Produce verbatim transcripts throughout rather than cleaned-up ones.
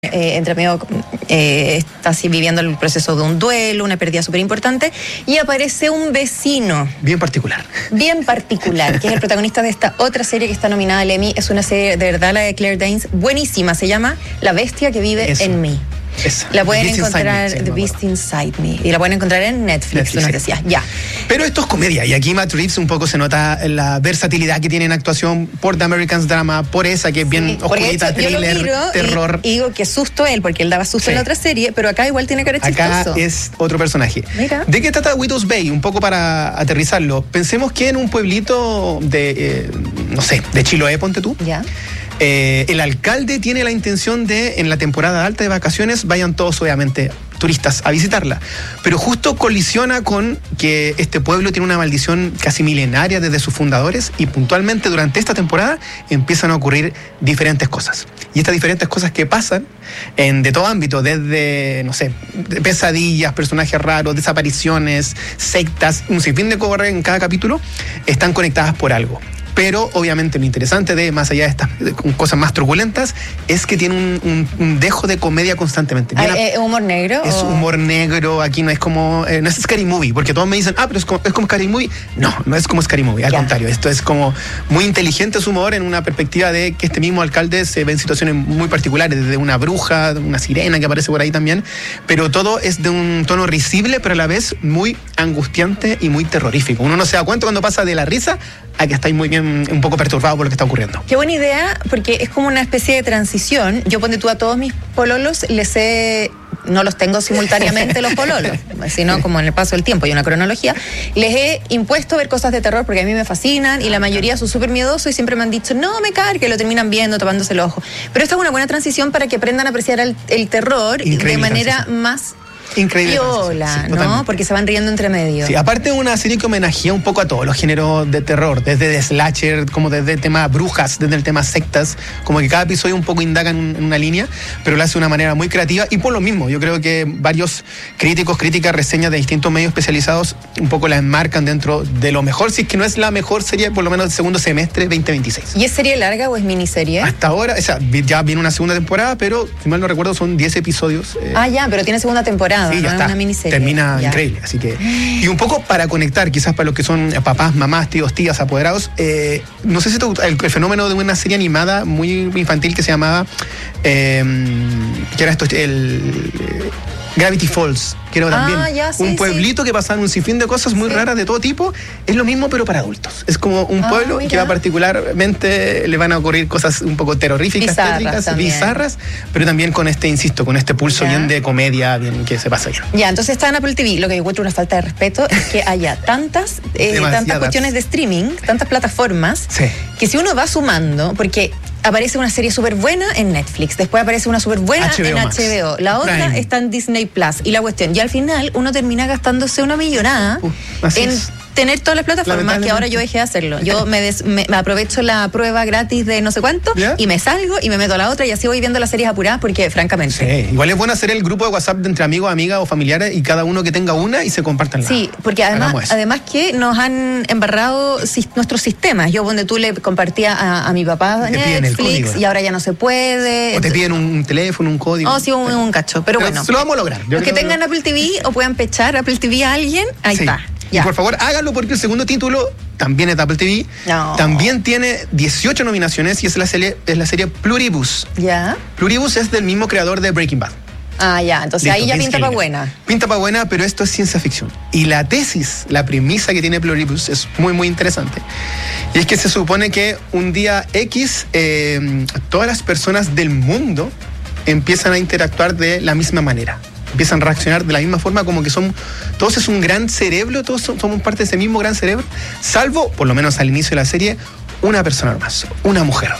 Eh, entre medio eh, está así viviendo el proceso de un duelo, una pérdida súper importante, y aparece un vecino. Bien particular. Bien particular, que es el protagonista de esta otra serie que está nominada al Emmy. Es una serie, de verdad, la de Claire Danes, buenísima. Se llama La bestia que vive Eso. en mí. Esa. La pueden Beast encontrar, Inside Me, The Beast Inside Me, y la pueden encontrar en Netflix, Netflix, tú nos sí. decías, ya. Pero esto es comedia, y aquí Matt Reeves un poco se nota la versatilidad que tiene en actuación por The Americans Drama, por esa que es bien Sí, porque oscurita, de hecho, thriller, yo lo miro terror. Y, y digo, qué susto él, porque él daba susto Sí. en la otra serie, pero acá igual tiene cara de Acá chistoso. es otro personaje. Mira. ¿De qué trata Widow's Bay? Un poco para aterrizarlo. Pensemos que en un pueblito de, eh, no sé, de Chiloé, ponte tú. Ya. Eh, el alcalde tiene la intención de, en la temporada alta de vacaciones, vayan todos, obviamente, turistas a visitarla. Pero justo colisiona con que este pueblo tiene una maldición casi milenaria desde sus fundadores, y puntualmente durante esta temporada empiezan a ocurrir diferentes cosas. Y estas diferentes cosas que pasan en, de todo ámbito, desde, no sé, pesadillas, personajes raros, desapariciones, sectas, un sinfín de cosas en cada capítulo, están conectadas por algo. Pero obviamente lo interesante de, más allá de estas de cosas más truculentas, es que tiene un, un, un dejo de comedia constantemente. Ah, Bien, ¿es humor negro? es o? humor negro, aquí no es como, eh, no es Scary Movie, porque todos me dicen, ah, pero es como, es como Scary Movie. No, no es como Scary Movie, al Ya. contrario, esto es como muy inteligente su humor en una perspectiva de que este mismo alcalde se ve en situaciones muy particulares, desde una bruja, una sirena que aparece por ahí también, pero todo es de un tono risible, pero a la vez muy angustiante y muy terrorífico. Uno no se da cuenta cuando pasa de la risa a que estáis muy bien, un poco perturbado por lo que está ocurriendo. Qué buena idea, porque es como una especie de transición. Yo, ponte tú, a todos mis pololos les he... No los tengo simultáneamente los pololos, sino como en el paso del tiempo, hay una cronología. Les he impuesto ver cosas de terror porque a mí me fascinan, y la mayoría son súper miedosos y siempre me han dicho, no me cargue, lo terminan viendo, tapándose el ojo. Pero esta es una buena transición para que aprendan a apreciar el, el terror Increíble de manera transición. más... Increíble. viola, Sí, ¿no? totalmente. Porque se van riendo entre medio. Sí, aparte una serie que homenajea un poco a todos los géneros de terror, desde de slasher, como desde el tema brujas, desde el tema sectas, como que cada episodio un poco indaga en, un- en una línea, pero lo hace de una manera muy creativa, y por lo mismo, yo creo que varios críticos, críticas, reseñas de distintos medios especializados un poco la enmarcan dentro de lo mejor, si es que no es la mejor serie, por lo menos del segundo semestre veinte veintiséis. ¿Y es serie larga o es miniserie? Hasta ahora, o sea, vi- ya viene una segunda temporada, pero si mal no recuerdo son diez episodios. eh, Ah, ya, pero tiene segunda temporada, Sí, no ya es está. una miniserie. Termina Ya. increíble. Así que. Y un poco para conectar, quizás para los que son papás, mamás, tíos, tías, apoderados. Eh, no sé si te gusta el, el fenómeno de una serie animada muy infantil que se llamaba. Eh, que era esto, el. eh, Gravity Falls, que era Ah, también ya, sí, un pueblito sí. que pasaban un sinfín de cosas muy Sí. raras de todo tipo. Es lo mismo, pero para adultos. Es como un Ah, pueblo mira. que va particularmente, le van a ocurrir cosas un poco terroríficas, Bizarras tétricas, también. bizarras, pero también con este, insisto, con este pulso Ya. bien de comedia, bien que se pasa bien. Ya, entonces está en Apple T V. Lo que yo encuentro una falta de respeto es que haya tantas, eh, Demasiadas. tantas cuestiones de streaming, tantas plataformas, Sí. que si uno va sumando, porque aparece una serie súper buena en Netflix, después aparece una súper buena H B O en Max. H B O, la otra Prime. está en Disney Plus, y la cuestión, y al final uno termina gastándose una millonada Uh, así en es. tener todas las plataformas, que ahora yo dejé de hacerlo. Yo me, des- me- me aprovecho la prueba gratis de no sé cuánto, ¿Ya? y me salgo y me meto a la otra, y así voy viendo las series apuradas, porque francamente... Sí, igual es bueno hacer el grupo de WhatsApp de entre amigos, amigas o familiares, y cada uno que tenga una y se compartan la. Sí, porque Hagamos además, eso. además que nos han embarrado sis- nuestros sistemas. Yo, donde tú le compartía a, a mi papá Te piden el Netflix, código. y ahora ya no se puede. O te piden un, un teléfono, un código. Oh, sí, un, un cacho. Pero, Pero bueno, se lo vamos a lograr. Yo los que creo tengan Apple T V o puedan pechar Apple T V a alguien, ahí Sí. está. Y Ya. por favor, háganlo, porque el segundo título también es de Apple T V. No. También tiene dieciocho nominaciones, y es la serie, es la serie Pluribus. Ya. Pluribus es del mismo creador de Breaking Bad. Ah, ya. Entonces Listo, ahí ya Vince pinta para Gilligan. buena. Pinta para buena, pero esto es ciencia ficción. Y la tesis, la premisa que tiene Pluribus es muy, muy interesante. Y es que se supone que un día X, eh, todas las personas del mundo empiezan a interactuar de la misma manera. Empiezan a reaccionar de la misma forma, como que son, todos es un gran cerebro, todos son- somos parte de ese mismo gran cerebro, salvo, por lo menos al inicio de la serie, una persona más, una mujer.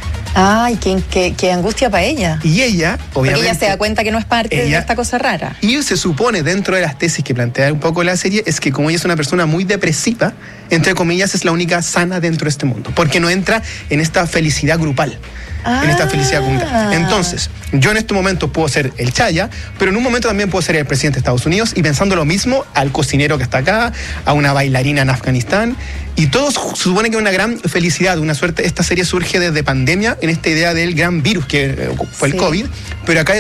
Ay, qué, qué, qué angustia para ella. Y ella, Porque obviamente... ella se da cuenta que no es parte de ella- esta cosa rara. Y se supone, dentro de las tesis que plantea un poco la serie, es que como ella es una persona muy depresiva, entre comillas, es la única sana dentro de este mundo, porque no entra en esta felicidad grupal. Ah. en esta felicidad comunitaria. Entonces, yo en este momento puedo ser el Chaya, pero en un momento también puedo ser el presidente de Estados Unidos y pensando lo mismo al cocinero que está acá, a una bailarina en Afganistán, y todo se supone que es una gran felicidad, una suerte. Esta serie surge desde pandemia en esta idea del gran virus que fue el Sí. COVID, pero acá